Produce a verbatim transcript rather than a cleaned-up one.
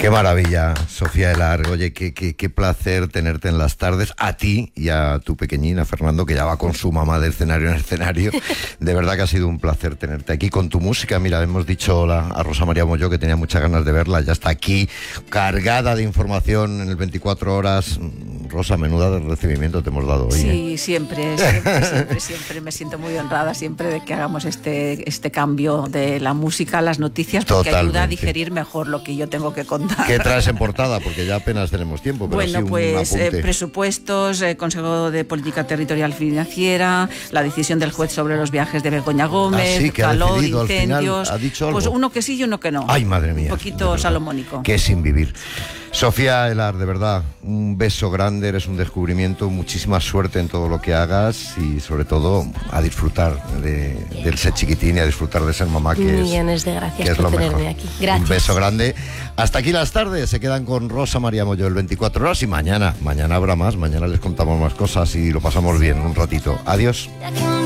Qué maravilla, Sofía Elar. Oye, qué, qué, qué placer tenerte en las tardes, a ti y a tu pequeñina, Fernando, que ya va con su mamá de escenario en escenario. De verdad que ha sido un placer tenerte aquí con tu música. Mira, hemos dicho hola a Rosa María Molló, que tenía muchas ganas de verla, ya está aquí, cargada de información en el veinticuatro horas. Rosa, menuda de recibimiento te hemos dado hoy. Sí, ¿eh? siempre, siempre, siempre, siempre me siento muy honrada siempre de que hagamos este, este cambio de la música a las noticias, porque Totalmente. ayuda a digerir mejor lo que yo tengo que contar. ¿Qué traes en portada? Porque ya apenas tenemos tiempo. Pero Bueno, sí un pues eh, apunte. presupuestos, eh, Consejo de Política Territorial Financiera, la decisión del juez sobre los viajes de Begoña Gómez, Ah, sí, que ha calor, decidido al final, incendios. ¿ha dicho algo? Pues uno que sí y uno que no. Ay, madre mía. Un poquito salomónico. Que sin vivir. Sofía Elar, de verdad, un beso grande, eres un descubrimiento, muchísima suerte en todo lo que hagas y sobre todo a disfrutar de, del ser chiquitín y a disfrutar de ser mamá, que Millones es, de gracias que es por lo tenerme mejor. aquí. Gracias. Un beso grande. Hasta aquí las tardes, se quedan con Rosa María Molló el veinticuatro horas y mañana, mañana habrá más, mañana les contamos más cosas y lo pasamos bien un ratito. Adiós.